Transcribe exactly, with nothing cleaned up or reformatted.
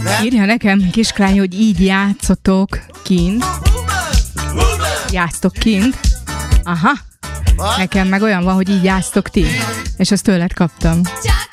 Írja nekem Kisklány, hogy így játszotok kint. Játsztok kint. Aha. Nekem meg olyan van, hogy így játsztok ti. És azt tőled kaptam.